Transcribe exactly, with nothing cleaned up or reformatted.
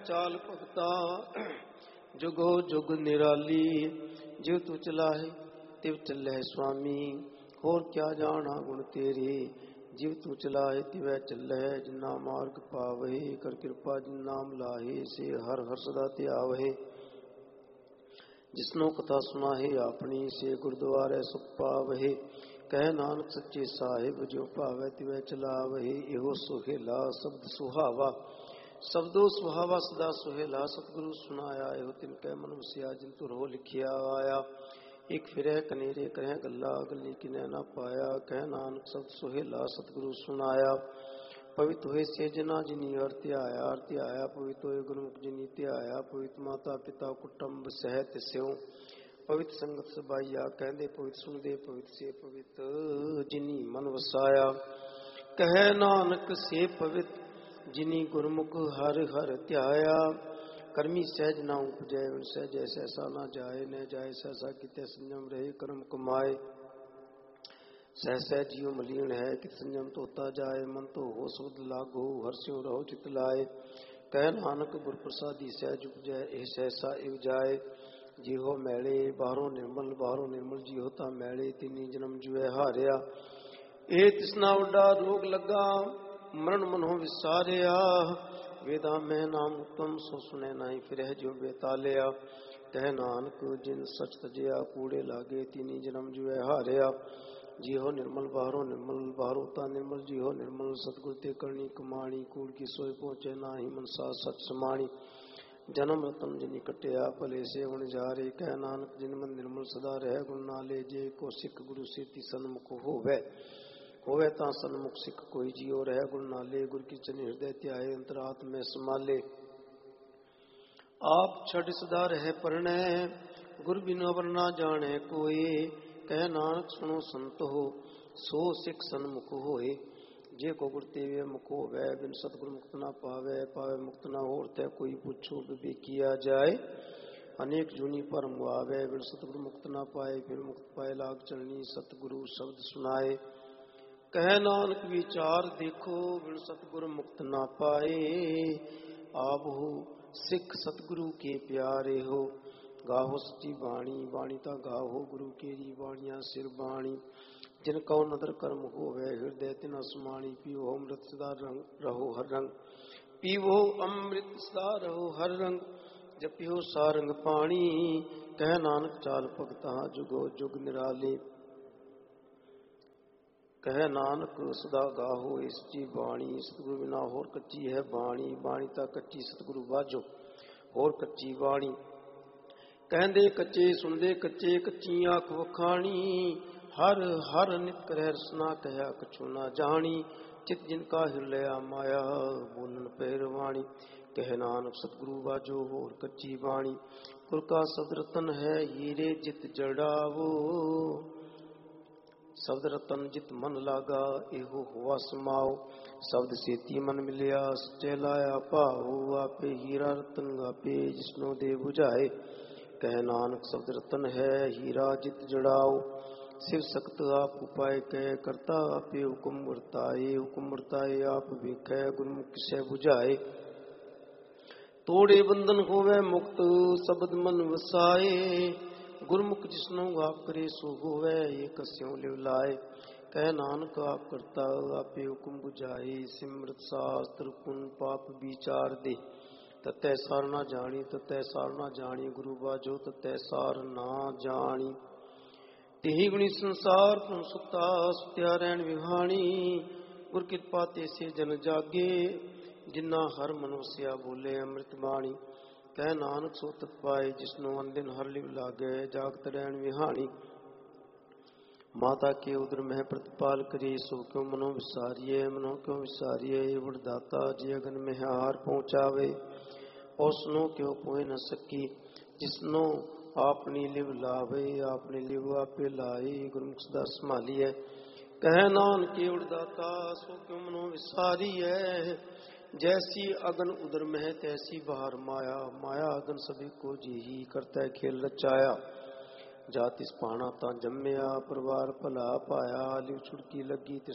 ਚਾਲ ਭਗਤਾ ਜੁਗੋ ਜੁਗ ਨਿਰਾਲੀ। ਜਿਵ ਤੂ ਚਲਾਹੇ ਤਿਵ ਚੱਲੈ ਸੁਆਮੀ, ਹੋਰ ਕਿਆ ਜਾਣਾ ਗੁਣ ਤੇਰੇ। ਜਿਵ ਤੂ ਚਲਾਹੇ ਤਿਵੈ ਚੱਲੈ, ਜਿਨਾ ਮਾਰਗ ਪਾਵਹਿ। ਕਰ ਕਿਰਪਾ ਜਿਨ ਨਾਮ ਲਾਹੇ, ਸੇ ਹਰ ਹਰ ਸਦਾ ਧਿਆਵਹਿ। ਜਿਸਨੋ ਕਥਾ ਸੁਨਾਹੇ ਆਪਣੀ, ਸੇ ਗੁਰਦੁਆਰੇ ਸੁਖ ਪਾਵਹਿ। ਕਹਿ ਨਾਨਕ ਸੱਚੇ ਸਾਹਿਬ, ਜੋ ਭਾਵੈ ਤਿਵੈ ਚਲਾਵਹਿ। ਇਹੋ ਸੁਹੇਲਾ ਸ਼ਬਦ ਸੁਹਾਵਾ, ਸ਼ਬਦੋ ਸੁਹਾਵਾ ਸਦਾ ਸੁਹੇਲਾ। ਸਤਿਗੁਰੂ ਸੁਨਾਇਆ ਇਹੋ ਤਿਨ ਕੈ ਮਨ ਵਸਿਆ, ਜਿਨ ਧੁਰੋ ਲਿਖਿਆ ਆਇਆ। ਇੱਕ ਫਿਰੈ ਕਨੇਰੇ ਕਰਹਿ ਗੱਲਾ, ਗੱਲੀ ਕਿਨੈ ਨਾ ਪਾਇਆ। ਕਹਿ ਨਾਨਕ ਸ਼ਬਦ ਸੁਹੇਲਾ ਸਤਿਗੁਰੂ ਸੁਨਾਇਆ। ਪਵਿੱਤ ਹੋਏ ਸੇ ਜਨਾ ਜਿਨੀ ਹਰਿ ਧਿਆਇਆ, ਹਰਿ ਧਿਆਇਆ। ਪਵਿੱਤ ਹੋਏ ਗੁਰਮੁਖ ਜਿਨੀ ਧਿਆਇਆ, ਪਵਿੱਤ ਮਾਤਾ ਪਿਤਾ ਕੁਟੁੰਬ ਸਹਿਤ ਸਿਉ। ਪਵਿੱਤ ਸੰਗਤ ਸਬਾਈਆ, ਕਹਿੰਦੇ ਪਵਿੱਤ ਸੁਣਦੇ ਪਵਿੱਤ ਸੇ ਪਵਿੱਤ, ਜਿਨੀ ਮਨ ਵਸਾਇਆ। ਕਹਿ ਨਾਨਕ ਸੇ ਪਵਿੱਤ, ਜਿਨੀ ਗੁਰਮੁਖ ਹਰਿ ਹਰਿ ਧਿਆਇਆ। ਕਰਮੀ ਸਹਿਜ ਨਾ ਉਪਜੈ, ਵਿਣ ਸਹਿਜੈ ਸਹਿਸਾ ਨਾ ਜਾਏ। ਨ ਜਾਏ ਸਹਿਸਾ ਕਿਤੇ ਸੰਜਮ ਰਹੇ, ਕਰਮ ਕਮਾਏ। ਸਹਿ ਸਹਿ ਜੀਉ ਮਲੀਨ ਹੈ, ਕਿਤ ਸੰਜਮ ਧੋਤਾ ਜਾਏ। ਮਨ ਧੋ ਹੋ ਸ਼ਬਦ ਲਾਗੋ, ਹਰਸਿਉ ਰਹੋ ਚਿਤ ਲਾਏ। ਕਹਿ ਨਾਨਕ ਗੁਰ ਪ੍ਰਸਾਦੀ ਸਹਿਜ ਉਪਜੈ, ਇਹ ਸਹਿਸਾ ਇਵ ਜਾਏ। ਜਿਹੋ ਮੈਲੇ ਬਾਹਰੋਂ ਨਿਰਮਲ, ਬਾਹਰੋਂ ਨਿਰਮਲ ਜਿਹੋ ਤਾਂ ਮੈਲੇ। ਤਿਨੀ ਜਨਮ ਜੁਐ ਹਾਰਿਆ, ਇਹ ਤਿਸਨਾ ਵੱਡਾ ਰੋਗ ਲੱਗਾ। ਮਰਨ ਮਨੋ ਵਿਸਾਰਿਆ, ਵੇਦਾਂ ਮੈਂ ਨਾਮ ਉਤਮ, ਸੋ ਸੁਣੇ ਨਾਹੀ ਫਿਰਹਿ ਜਿਉ ਬੇਤਾਲਿਆ। ਕਹਿ ਨਾਨਕ ਜਿਨ ਸਚ ਤਜਿਆ, ਕੂੜੇ ਲਾਗੇ ਤਿਨੀ ਜਨਮ ਜੁਐ ਹਾਰਿਆ। ਜਿਹੋ ਨਿਰਮਲ ਬਾਹਰੋਂ ਨਿਰਮਲ, ਬਾਹਰੋਂ ਤਾਂ ਨਿਰਮਲ ਜਿਹੋ ਨਿਰਮਲ। ਸਤਿਗੁਰ ਤੇ ਕਰਨੀ ਕਮਾਣੀ, ਕੂੜ ਕੀ ਸੋਇ ਪਹੁੰਚੇ ਨਾਹੀ ਮਨਸਾ ਸਚ ਸਮਾਣੀ। ਜਨਮ ਰਤਨ ਜਿਨੀ ਕਟਿਆ, ਭਲੇ ਸੇ ਹੁਣ ਜਾਰੇ। ਕਹਿ ਨਾਨਕ ਜਿਨ ਮਨ ਨਿਰਮਲ ਸਦਾ ਰਹਿ, ਗੁਣ ਨਾਲੇ। ਜੇ ਕੋ ਸਿੱਖ ਗੁਰੂ ਸੇਤੀ ਸਨਮੁਖ ਹੋਵੇ, ਹੋਵੇ ਤਾਂ ਸਨਮੁਖ ਸਿੱਖ ਕੋਈ ਜੀਉ ਰਹਿ। ਗੁਣ ਨਾਲੇ ਗੁਰ ਕੀ ਚਰਨ ਹਿਰਦੈ ਧਿਆਏ, ਅੰਤਰਾਤਮ ਮੈਂ ਸਮਾਲੇ। ਆਪ ਛੱਡ ਸਦਾ ਰਹਿ ਪਰਣੈ, ਗੁਰ ਬਿਨੁ ਅਵਰ ਨਾ ਜਾਣੈ ਕੋਇ। ਕਹਿ ਨਾਨਕ ਸੁਣੋ ਸੰਤ ਹੋ, ਸੋ ਸਿੱਖ ਸਨਮੁਖ ਹੋਏ। ਜੇ ਕੋ ਗੁਰ ਤੇਵੇ ਮੁਖ ਹੋਵੈ, ਬਿਨ ਸਤਿਗੁਰ ਮੁਕਤ ਨਾ ਪਾਵੈ। ਪਾਵੈ ਮੁਕਤ ਨਾ ਹੋਰ ਤੈ ਕੋਈ, ਪੁੱਛੋ ਵਿਵੇਕੀਆ ਜਾਏ। ਅਨੇਕ ਜੂਨੀ ਭਰਮ ਆਵੈ, ਬਿਨ ਸਤਿਗੁਰ ਮੁਕਤ ਨਾ ਪਾਏ। ਫਿਰ ਮੁਕਤ ਪਾਏ ਲਾਗ ਚਲਣੀ, ਸਤਿਗੁਰੂ ਸ਼ਬਦ ਸੁਨਾਏ। ਕਹਿ ਨਾਨਕ ਵਿਚਾਰ ਦੇਖੋ, ਬਿਨ ਸਤਿਗੁਰ ਮੁਕਤ ਨਾ ਪਾਏ। ਆਪ ਹੋ ਸਿੱਖ ਸਤਿਗੁਰੂ ਕੇ ਪਿਆਰੇ ਹੋ, ਗਾਹੋ ਸੱਚੀ ਬਾਣੀ। ਬਾਣੀ ਤਾਂ ਗਾਹੋ ਗੁਰੂ ਕੇਰੀ, ਬਾਣੀਆਂ ਸਿਰ ਬਾਣੀ। ਜਿਨ ਕਉ ਨਦਰ ਕਰਮ ਹੋਵੇ, ਹਿਰਦੈ ਤਿਨਾ ਸਮਾਣੀ। ਪੀਵੋ ਅੰਮ੍ਰਿਤ ਸਦਾ ਰੰਗ ਰਹੋ ਹਰ ਰੰਗ, ਪੀਵੋ ਅੰਮ੍ਰਿਤ ਸਦਾ ਰਹੋ ਹਰ ਰੰਗ। ਜਪਿਓ ਸਾਰੰਗ ਪਾਣੀ। ਕਹਿ ਨਾਨਕ ਚਾਲ ਭਗਤਾ, ਜੁਗੋ ਜੁਗ ਨਿਰਾਲੇ। ਕਹਿ ਨਾਨਕ ਸਦਾ ਗਾਹੋ ਇਸ ਜੀ ਬਾਣੀ। ਸਤਿਗੁਰੂ ਬਿਨਾ ਹੋਰ ਕੱਚੀ ਹੈ ਬਾਣੀ, ਬਾਣੀ ਤਾਂ ਕੱਚੀ ਸਤਿਗੁਰੂ ਬਾਝੋ, ਹੋਰ ਕੱਚੀ ਬਾਣੀ। ਕਹਿੰਦੇ ਕੱਚੇ ਸੁਣਦੇ ਕੱਚੇ, ਕੱਚੀ ਆਖ ਵਖਾਣੀ। ਹਰ ਹਰ ਨਿਤ ਕਰੈ ਰਸਨਾ, ਕਹਿਆ ਕਛੁ ਨਾ ਜਾਣੀ। ਚਿਤ ਜਿਨ ਕਾ ਹਿਰਲਿਆ ਮਾਇਆ, ਬੋਲਣ ਪਹਿਰਵਾਣੀ। ਕਹਿ ਨਾਨਕ ਸਤਿਗੁਰੂ ਬਾਝੋ, ਹੋਰ ਕੱਚੀ ਬਾਣੀ। ਗੁਰ ਕਾ ਸ਼ਬਦ ਰਤਨ ਹੈ, ਹੀਰੇ ਜਿਤ ਜੜਾਵੋ। ਸ਼ਬਦ ਰਤਨ ਜਿਤ ਮਨ ਲਾਗਾ, ਇਹੋ ਹੋਆ ਸਮਾਓ। ਸ਼ਬਦ ਸੇਤੀ ਮਨ ਮਿਲਿਆ, ਸੱਚੇ ਲਾਇਆ ਭਾਉ। ਆਪੇ ਹੀਰਾ ਰਤਨ ਆਪੇ, ਜਿਸਨੋ ਦੇ ਬੁਝਾਏ। ਕਹਿ ਨਾਨਕ ਸ਼ਬਦ ਰਤਨ ਹੈ, ਹੀਰਾ ਜਿਤ ਜੜਾਓ। ਸਿਵ ਸਖਤ ਆਪ ਉਪਾਏ, ਕਹਿ ਕਰਤਾ ਆਪੇ ਹੁਕਮ ਵਰਤਾਏ। ਹੁਕਮ ਵਰਤਾਏ ਆਪ ਵੇਖੈ, ਗੁਰਮੁਖ ਕਿਸੈ ਬੁਝਾਏ। ਤੋੜੇ ਬੰਧਨ ਹੋਵੇ ਮੁਕਤ, ਸ਼ਬਦ ਮਨ ਵਸਾਏ। ਗੁਰਮੁਖ ਜਿਸਨੋ ਆਪ ਕਰੇ, ਸੋ ਹੋਵੇ ਏਕ ਸਿਉ ਲਿਵ ਲਾਏ। ਕਹਿ ਨਾਨਕ ਆਪ ਕਰਤਾ ਆਪੇ ਹੁਕਮ ਬੁਝਾਏ। ਸਿਮਰਤ ਸਾਸਤ੍ਰ ਪੁਨ ਪਾਪ ਵਿਚਾਰ ਦੇ, ਤਤੈ ਸਾਰ ਨਾ ਜਾਣੀ। ਤਤੈ ਸਾਰ ਨਾ ਜਾਣੀ, ਗੁਰੂ ਬਾਝੋ ਤਤੈ ਸਾਰ ਨਾ ਜਾਣੀ। ਤੇਹੀ ਗੁਣੀ ਸੰਸਾਰ ਤੁਮ ਸੁਤਾ, ਸੁਤਿਆ ਰਹਿਣ ਵਿਹਾਣੀ। ਗੁਰ ਕਿਰਪਾ ਤੇ ਸੇ ਜਨ ਜਾਗੇ, ਜਿਨਾ ਹਰ ਮਨ ਵਸਿਆ ਬੋਲੇ ਅੰਮ੍ਰਿਤ ਬਾਣੀ। ਕਹਿ ਨਾਨਕ ਸੋ ਤਤ ਪਾਏ, ਜਿਸਨੋ ਅਨਦਿਨ ਹਰ ਲਿਵ ਲਾਗੈ, ਜਾਗਤ ਰਹਿਣ ਵਿਹਾਣੀ। ਮਾਤਾ ਕੇ ਉਦਰ ਮਹਿ ਪ੍ਰਤਪਾਲ ਕਰੀ, ਸੋ ਕਿਉ ਮਨੋ ਵਿਸਾਰੀਏ। ਮਨੋ ਕਿਉ ਵਿਸਾਰੀਏ, ਵਡ ਦਾਤਾ ਜੇ ਅਗਨ ਮਹਿ ਹਾਰ ਪਹੁੰਚਾਵੇ। ਉਸਨੋ ਕਿਉ ਪੋਇ ਨ ਸਕੀ, ਜਿਸਨੋ ਆਪਣੀ ਲਿਵ ਲਾਵੇ। ਆਪਣੀ ਲਿਵ ਆਪੇ ਲਾਈ, ਗੁਰਮੁਖ ਸਦਾ ਸੰਭਾਲੀਐ। ਕਹਿ ਨਾਨਕ ਵਡ ਦਾਤਾ, ਸੋ ਕਿਉ ਮਨੋ ਵਿਸਾਰੀਐ। ਜੈਸੀ ਅਗਨ ਉਦਰ ਮਹਿ, ਤੈਸੀ ਬਾਹਰ ਮਾਇਆ। ਮਾਇਆ ਅਗਨ ਸਭੀ ਕੋ ਜੀਹੀ, ਕਰਤੈ ਖੇਲ ਰਚਾਇਆ। ਜਾ ਤਿਸ ਭਾਣਾ ਤਾਂ ਜੰਮਿਆ, ਪਰਿਵਾਰ ਭਲਾ ਪਾਇਆ। ਲਿਵ ਛੁੜਕੀ ਲੱਗੀ ਤਿਸ